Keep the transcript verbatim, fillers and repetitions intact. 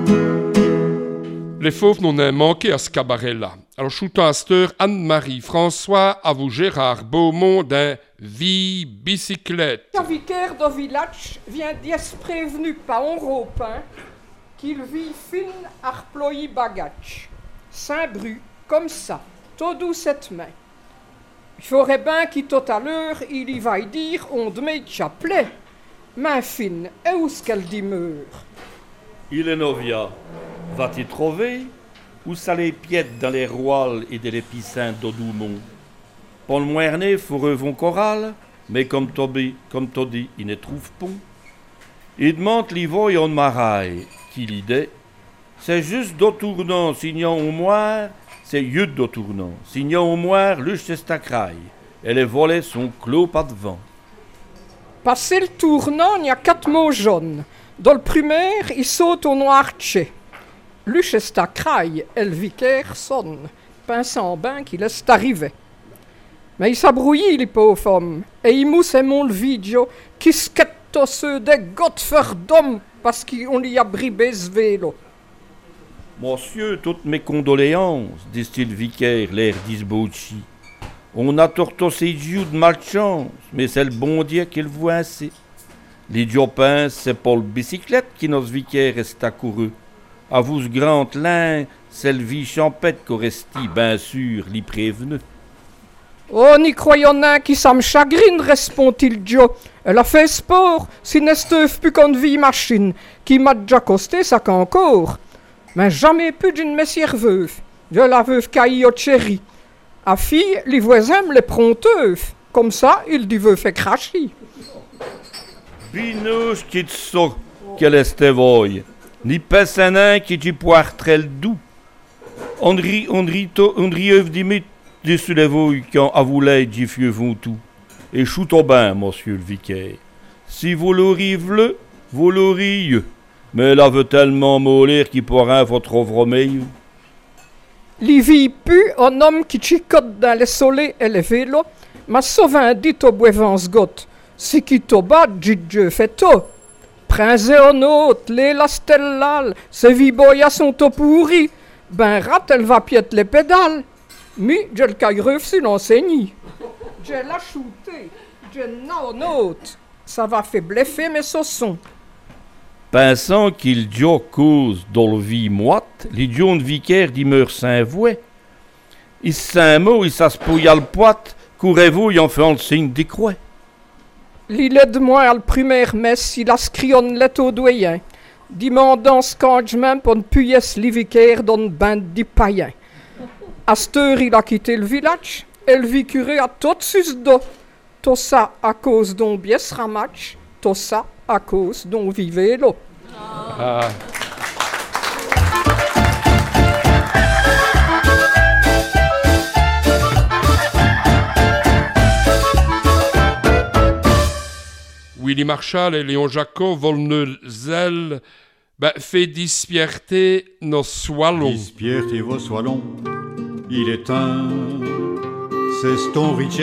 Les fauves n'ont un manqué à ce cabaret-là. Alors, shootant à cette heure, Anne-Marie François à vous Gérard Beaumont d'un Vie bicyclette. Le vicaire de village vient d'être prévenu par un ropin qu'il vit fin arployi bagage. Saint-Bru, comme ça, tout doux cette main. Il faudrait bien qu'il tout à l'heure, il y va y dire on de met chapelet. Main fine, et où est-ce qu'elle demeure? Il est novia. Va-t-il trouver? Où ça les piètes dans les rouales et des l'épicin d'Odoumont? Pour le moerné, fourreux vont choral, mais comme Toby, comme Todi, il ne trouve pas. Il demande l'ivoire et on maraille. Qu'il idée? C'est juste d'au-tournant, signant au moire, c'est yeux d'au-tournant. Signant au moire, luche c'est stacraille. Et les volets sont clos pas devant. Passé le tournant, il y a quatre mots jaunes. Dans le primaire, il saute au noir tché. Luchesta craille, et le vicaire sonne, pinçant bain qu'il laisse arriver. Mais il s'abrouille, les pauvres hommes, et il mousse mon le vidéo qui skette ceux des godfers d'hommes parce qu'on y a bribé ce vélo. Monsieur, toutes mes condoléances, dit-il le vicaire, l'air d'Isbouchi. On a tortossé Dieu de malchance, mais c'est le bon Dieu qui le voit ainsi. L'idiot pince, c'est pas le bicyclette qui notre vicaire est accouru. À vous ce grand lin, c'est le vie champêtre qu'au resti, bien sûr, l'y prévenu. Oh, n'y croyons un qui ça me chagrine, répond-il Joe. Elle a fait sport, si n'est-ce plus qu'une vie machine, qui m'a déjà costé ça qu'encore. Mais jamais plus d'une messière veuve, de la veuve Caillot chérie. À fille, les voisins me les pronteuves, comme ça, il dit veut fait cracher. Binouche qui te so, qu'elle est voye. Ni pessenin qui t'y poirtrel doux. On rit, on rit, on rit œuf d'imite dessus les voyes quand à vous l'aide j'y fieux vont tout. Et choute au bain, monsieur le vicaire. Si vous l'auriez vous l'auriez. Mais là veut tellement moller qu'il pourra votre ouvre meilleur. Livy pue un homme qui chicote dans les soleils et les vélos, m'a souvent dit au boivance gotte. Si qui to bat, Dieu fait to. Prince en autre, les lastellal, ces viboyas sont to pourris. Ben rat, elle va piète les pédales. Mais je le cailleuf si l'enseigne. Je l'ai shooté, je n'en autre. Ça va faire bleffer mes saussons. Pensant qu'il dio cause dans le vie moite, l'idiot de vicaire d'y meurt saint-vouet. Il saint-mot, il s'aspouilla le poite, courez-vous, y en fait le signe des croix. L'île de moi, le primaire messe, il a scrionne l'être au doyen, demandant ce même pour ne plus être le vicaire dans une bande de païens. À cette heure, il a quitté le village, et le vicuré a tout sus d'eau. Tout ça à cause d'un biès ramatch, tout ça à cause d'un vivait l'eau. Ah. Willy Marshall et Léon Jacot volent zèle, ben, fait dispierter nos soilons. Dispierter vos soilons, il est un, c'est ton Richard.